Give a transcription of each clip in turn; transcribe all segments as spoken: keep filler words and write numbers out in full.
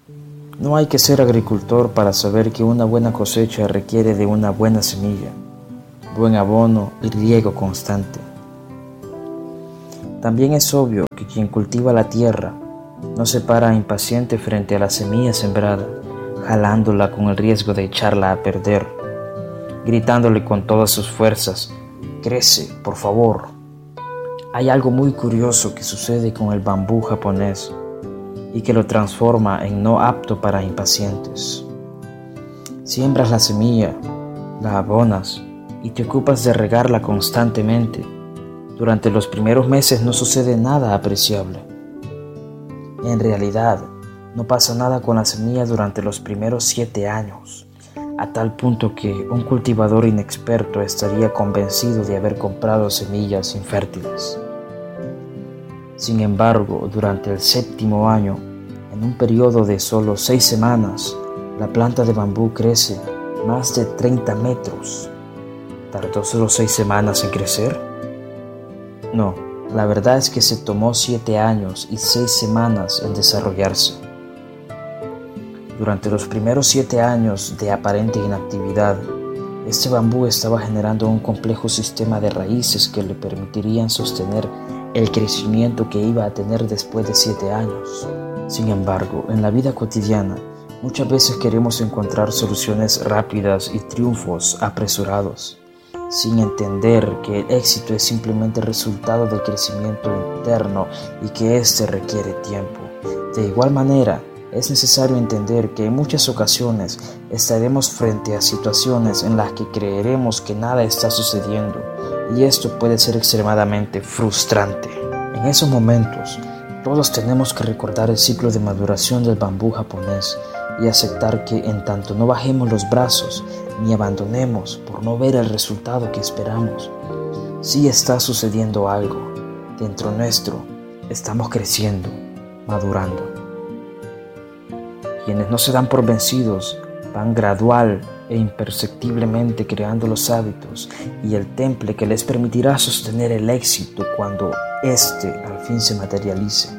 No hay que ser agricultor para saber que una buena cosecha requiere de una buena semilla, buen abono y riego constante. También es obvio que quien cultiva la tierra no se para impaciente frente a la semilla sembrada, jalándola con el riesgo de echarla a perder, gritándole con todas sus fuerzas: «Crece, por favor». Hay algo muy curioso que sucede con el bambú japonés y que lo transforma en no apto para impacientes. Siembras la semilla, la abonas y te ocupas de regarla constantemente. Durante los primeros meses no sucede nada apreciable. En realidad, no pasa nada con la semilla durante los primeros siete años, a tal punto que un cultivador inexperto estaría convencido de haber comprado semillas infértiles. Sin embargo, durante el séptimo año, en un periodo de solo seis semanas, la planta de bambú crece más de treinta metros. ¿Tardó solo seis semanas en crecer? No, la verdad es que se tomó siete años y seis semanas en desarrollarse. Durante los primeros siete años de aparente inactividad, este bambú estaba generando un complejo sistema de raíces que le permitirían sostener el crecimiento que iba a tener después de siete años. Sin embargo, en la vida cotidiana, muchas veces queremos encontrar soluciones rápidas y triunfos apresurados, sin entender que el éxito es simplemente el resultado del crecimiento interno y que éste requiere tiempo. De igual manera, es necesario entender que en muchas ocasiones estaremos frente a situaciones en las que creeremos que nada está sucediendo, y esto puede ser extremadamente frustrante. En esos momentos, todos tenemos que recordar el ciclo de maduración del bambú japonés y aceptar que en tanto no bajemos los brazos ni abandonemos por no ver el resultado que esperamos, sí está sucediendo algo. Dentro nuestro estamos creciendo, madurando. Quienes no se dan por vencidos van gradual e imperceptiblemente creando los hábitos y el temple que les permitirá sostener el éxito cuando éste al fin se materialice.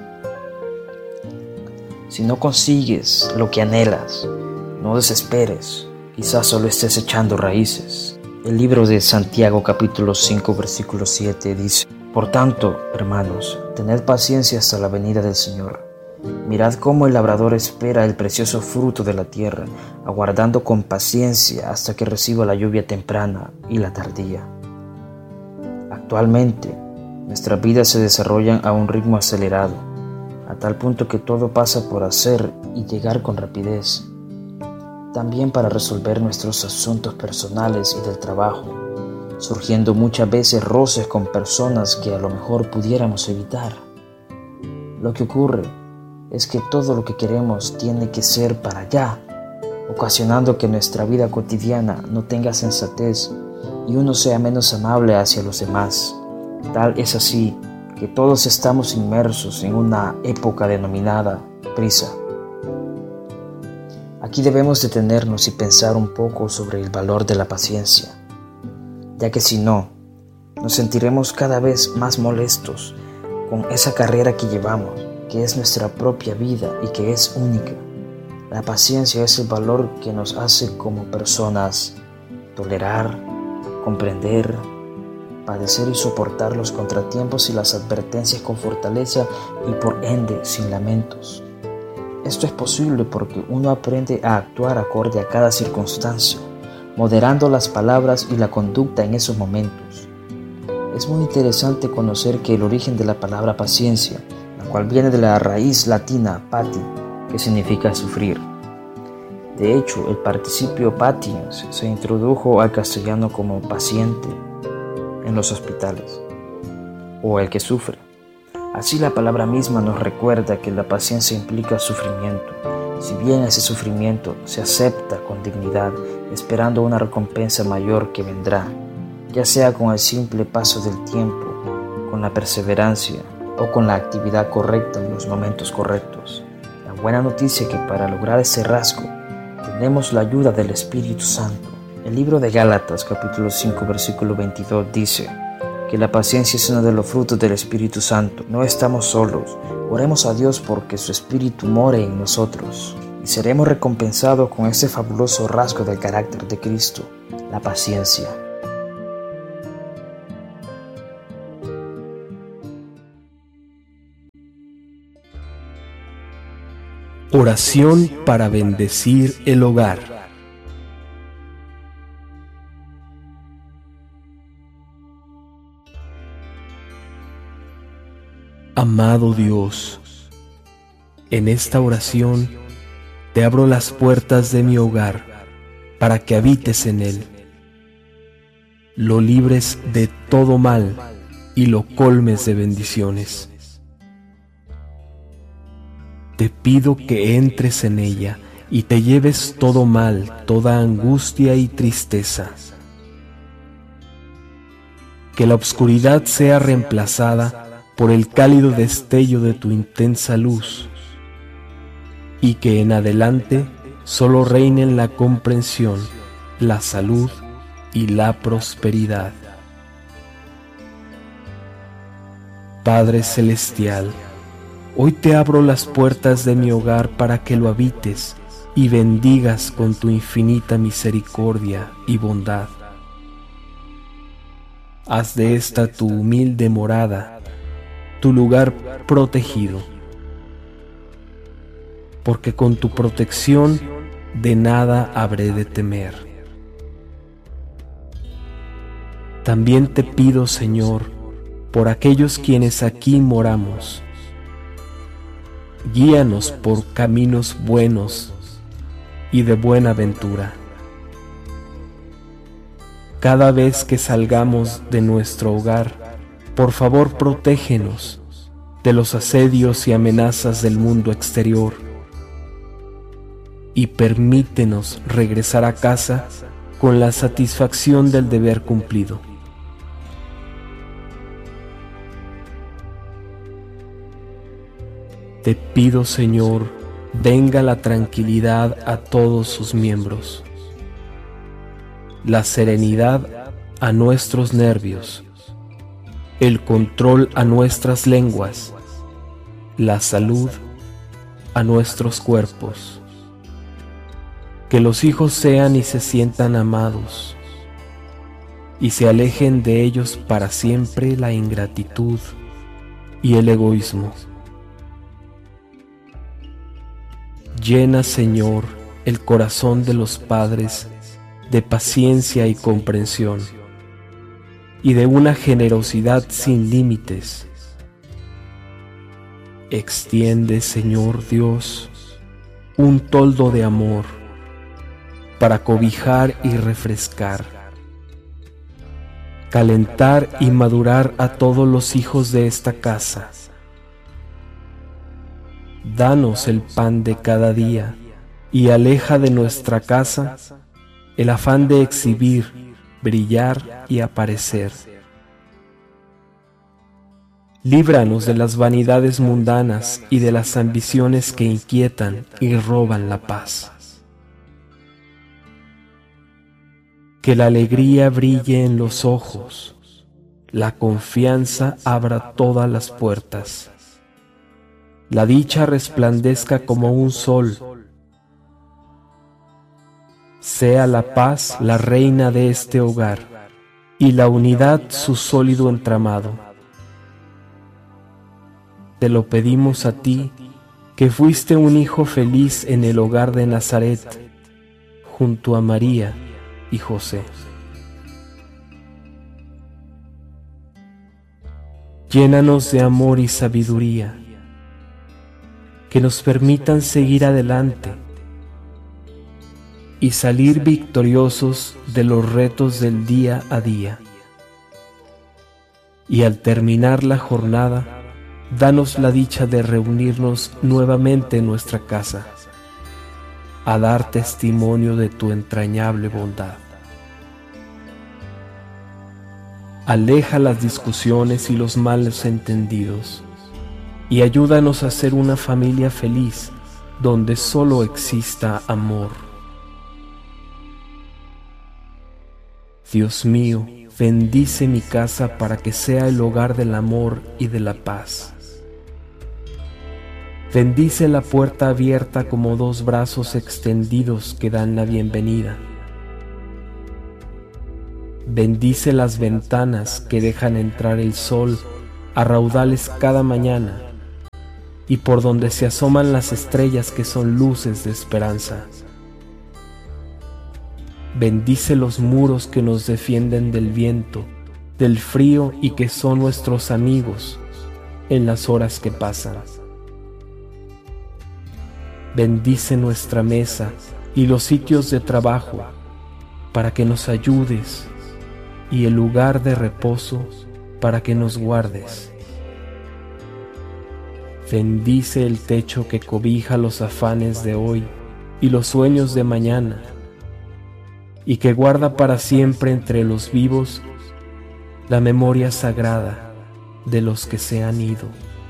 Si no consigues lo que anhelas, no desesperes, quizás solo estés echando raíces. El libro de Santiago capítulo cinco versículo siete dice: «Por tanto, hermanos, tened paciencia hasta la venida del Señor. Mirad cómo el labrador espera el precioso fruto de la tierra, aguardando con paciencia hasta que reciba la lluvia temprana y la tardía». Actualmente, nuestras vidas se desarrollan a un ritmo acelerado, a tal punto que todo pasa por hacer y llegar con rapidez. También para resolver nuestros asuntos personales y del trabajo, surgiendo muchas veces roces con personas que a lo mejor pudiéramos evitar. Lo que ocurre es que todo lo que queremos tiene que ser para allá, ocasionando que nuestra vida cotidiana no tenga sensatez y uno sea menos amable hacia los demás. Tal es así que todos estamos inmersos en una época denominada prisa. Aquí debemos detenernos y pensar un poco sobre el valor de la paciencia, ya que si no, nos sentiremos cada vez más molestos con esa carrera que llevamos, que es nuestra propia vida y que es única. La paciencia es el valor que nos hace como personas tolerar, comprender, padecer y soportar los contratiempos y las advertencias con fortaleza y por ende sin lamentos. Esto es posible porque uno aprende a actuar acorde a cada circunstancia, moderando las palabras y la conducta en esos momentos. Es muy interesante conocer que el origen de la palabra paciencia, la cual viene de la raíz latina pati, que significa sufrir. De hecho, el participio patiens se introdujo al castellano como paciente en los hospitales, o el que sufre. Así la palabra misma nos recuerda que la paciencia implica sufrimiento, si bien ese sufrimiento se acepta con dignidad, esperando una recompensa mayor que vendrá, ya sea con el simple paso del tiempo, con la perseverancia o con la actividad correcta en los momentos correctos. La buena noticia es que para lograr ese rasgo tenemos la ayuda del Espíritu Santo. El libro de Gálatas capítulo cinco versículo veintidós dice que la paciencia es uno de los frutos del Espíritu Santo. No estamos solos. Oremos a Dios porque su Espíritu more en nosotros. y seremos recompensados con ese fabuloso rasgo del carácter de Cristo, la paciencia. Oración para bendecir el hogar. Amado Dios, en esta oración te abro las puertas de mi hogar para que habites en él, lo libres de todo mal y lo colmes de bendiciones. Te pido que entres en ella y te lleves todo mal, toda angustia y tristeza. Que la oscuridad sea reemplazada por el cálido destello de tu intensa luz, y que en adelante solo reinen la comprensión, la salud y la prosperidad. Padre Celestial, hoy te abro las puertas de mi hogar para que lo habites y bendigas con tu infinita misericordia y bondad. Haz de esta tu humilde morada, tu lugar protegido, porque con tu protección de nada habré de temer. También te pido, Señor, por aquellos quienes aquí moramos, guíanos por caminos buenos y de buena ventura. Cada vez que salgamos de nuestro hogar, por favor, protégenos de los asedios y amenazas del mundo exterior y permítenos regresar a casa con la satisfacción del deber cumplido. Te pido, Señor, venga la tranquilidad a todos sus miembros, la serenidad a nuestros nervios, el control a nuestras lenguas, la salud a nuestros cuerpos. Que los hijos sean y se sientan amados, y se alejen de ellos para siempre la ingratitud y el egoísmo. Llena, Señor, el corazón de los padres de paciencia y comprensión, y de una generosidad sin límites. Extiende, Señor Dios, un toldo de amor para cobijar y refrescar, calentar y madurar a todos los hijos de esta casa. Danos el pan de cada día y aleja de nuestra casa el afán de exhibir, brillar y aparecer. Líbranos de las vanidades mundanas y de las ambiciones que inquietan y roban la paz. Que la alegría brille en los ojos, la confianza abra todas las puertas, la dicha resplandezca como un sol. Sea la paz la reina de este hogar y la unidad su sólido entramado. Te lo pedimos a ti, que fuiste un hijo feliz en el hogar de Nazaret, junto a María y José. Llénanos de amor y sabiduría, que nos permitan seguir adelante y salir victoriosos de los retos del día a día. Y al terminar la jornada, danos la dicha de reunirnos nuevamente en nuestra casa, a dar testimonio de tu entrañable bondad. Aleja las discusiones y los malos entendidos, y ayúdanos a ser una familia feliz, donde solo exista amor. Dios mío, bendice mi casa para que sea el hogar del amor y de la paz. Bendice la puerta abierta como dos brazos extendidos que dan la bienvenida. Bendice las ventanas que dejan entrar el sol a raudales cada mañana y por donde se asoman las estrellas que son luces de esperanza. Bendice los muros que nos defienden del viento, del frío y que son nuestros amigos en las horas que pasan. Bendice nuestra mesa y los sitios de trabajo para que nos ayudes y el lugar de reposo para que nos guardes. Bendice el techo que cobija los afanes de hoy y los sueños de mañana, y que guarda para siempre entre los vivos la memoria sagrada de los que se han ido.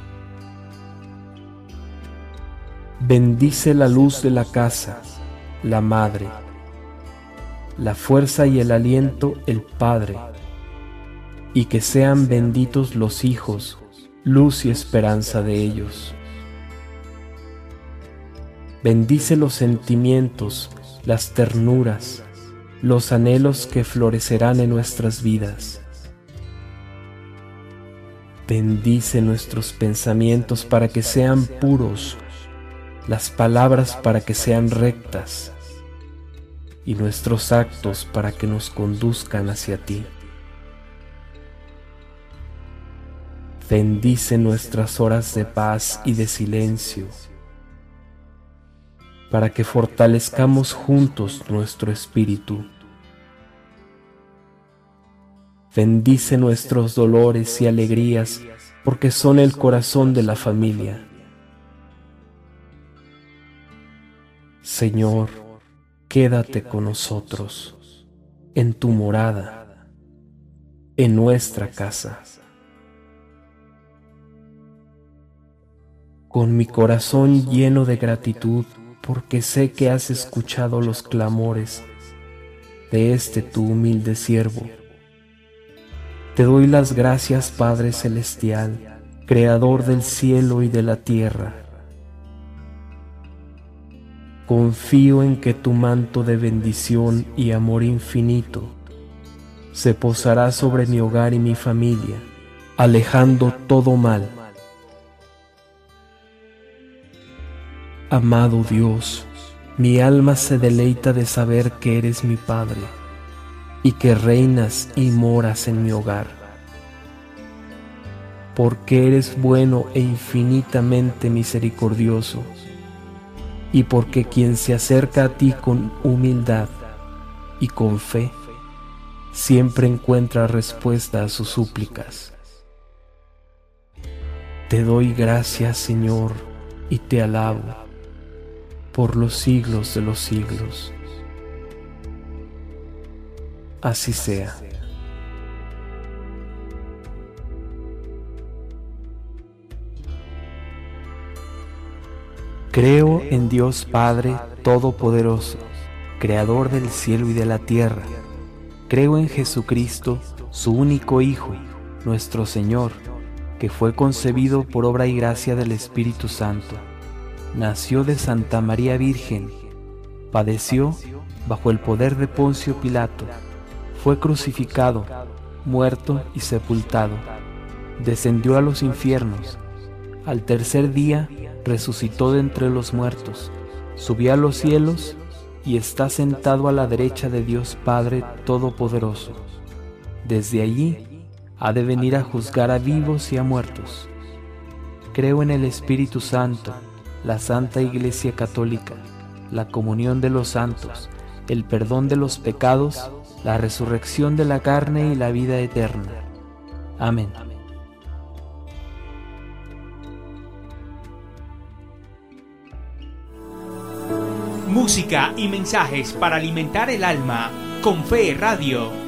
Bendice la luz de la casa, la madre, la fuerza y el aliento, el padre, y que sean benditos los hijos, luz y esperanza de ellos. Bendice los sentimientos, las ternuras, los anhelos que florecerán en nuestras vidas. Bendice nuestros pensamientos para que sean puros, las palabras para que sean rectas y nuestros actos para que nos conduzcan hacia ti. Bendice nuestras horas de paz y de silencio para que fortalezcamos juntos nuestro espíritu. Bendice nuestros dolores y alegrías porque son el corazón de la familia. Señor, quédate con nosotros, en tu morada, en nuestra casa. Con mi corazón lleno de gratitud, porque sé que has escuchado los clamores de este tu humilde siervo. Te doy las gracias, Padre Celestial, Creador del cielo y de la tierra. Confío en que tu manto de bendición y amor infinito se posará sobre mi hogar y mi familia, alejando todo mal. Amado Dios, mi alma se deleita de saber que eres mi Padre y que reinas y moras en mi hogar, porque eres bueno e infinitamente misericordioso, y porque quien se acerca a ti con humildad y con fe, siempre encuentra respuesta a sus súplicas. Te doy gracias, Señor, y te alabo por los siglos de los siglos. Así sea. Creo en Dios Padre Todopoderoso, Creador del cielo y de la tierra. Creo en Jesucristo, su único Hijo, nuestro Señor, que fue concebido por obra y gracia del Espíritu Santo. Nació de Santa María Virgen, padeció bajo el poder de Poncio Pilato, fue crucificado, muerto y sepultado, descendió a los infiernos, al tercer día resucitó de entre los muertos, subió a los cielos y está sentado a la derecha de Dios Padre Todopoderoso. Desde allí ha de venir a juzgar a vivos y a muertos. Creo en el Espíritu Santo, la Santa Iglesia Católica, la comunión de los santos, el perdón de los pecados, la resurrección de la carne y la vida eterna. Amén. Música y mensajes para alimentar el alma con Fe Radio.